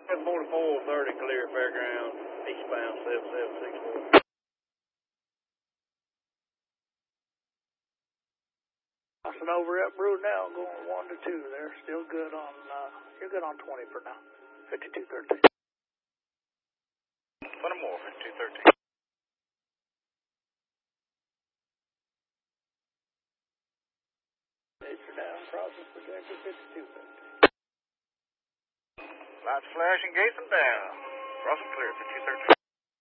4430 clear Fairground, eastbound 7764. Crossing over at Brunel, going 1 to 2 there. Still good on, you're good on 20 for now. 5213. Plenty more, 5213. Lights are down, crossing projector 5213. Lights flashing, gates and down. Crossing clear, 5213.